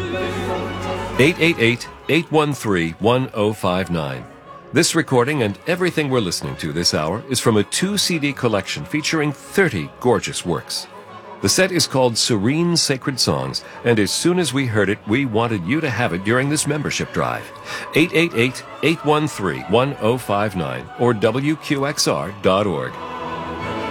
888-813-1059. This recording and everything we're listening to this hour is from a 2-CD collection featuring 30 gorgeous works. The set is called Serene Sacred Songs, and as soon as we heard it, we wanted you to have it during this membership drive. 888-813-1059 or WQXR.org.